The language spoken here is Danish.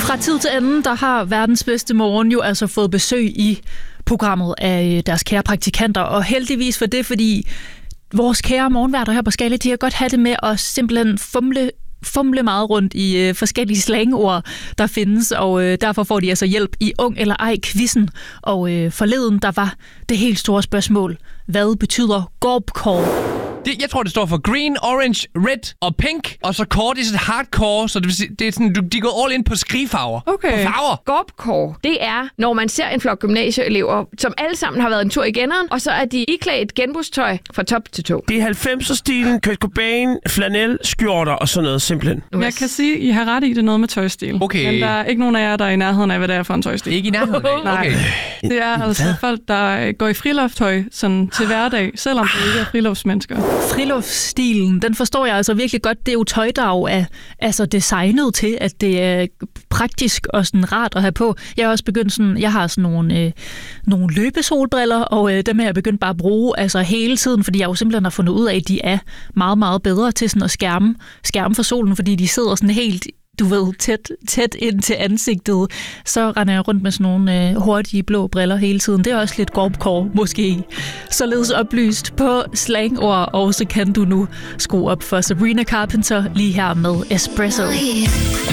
Fra tid til anden, der har Verdens Bedste Morgen jo altså fået besøg i programmet af deres kære praktikanter, og heldigvis for det, fordi vores kære morgenværter her på Skala, de har godt have det med at simpelthen fumle meget rundt i forskellige slangord, der findes, og derfor får de altså hjælp i Ung eller ej-quizzen. Og forleden, der var det helt store spørgsmål: hvad betyder gorbkål? Jeg tror, det står for green, orange, red og pink. Og så core, det er sådan hardcore, så det er sådan, de går all in på skrigfarver. Okay. På farver. Gorbkår, det er, når man ser en flok gymnasieelever, som alle sammen har været en tur i Genneren, og så er de iklædt genbrugstøj fra top til tå. Det er 90'er-stilen, Kurt Cobain, flanel, skjorter og sådan noget, simpelthen. Jeg kan sige, I har ret i, det er noget med tøjstil. Okay. Men der er ikke nogen af jer, der er i nærheden af, hvad det er for en tøjstil. Ikke i nærheden af? Nej. Okay. Det er altså folk, der går i frilufttøj sådan til hverdag, selvom de ikke er friluftsmennesker. Friluftsstilen, den forstår jeg altså virkelig godt. Det er jo tøj, der er altså designet til, at det er praktisk og sådan rart at have på. Jeg har også begyndt sådan, jeg har sådan nogle løbesolbriller, og dem har jeg begyndt bare at bruge altså hele tiden, fordi jeg jo simpelthen har fundet ud af, at de er meget, meget bedre til sådan at skærme for solen, fordi de sidder sådan helt, du ved, tæt ind til ansigtet. Så render jeg rundt med sådan nogle hurtige blå briller hele tiden. Det er også lidt gorbkår, måske. Således oplyst på slangord, og så kan du nu skrue op for Sabrina Carpenter lige her med Espresso.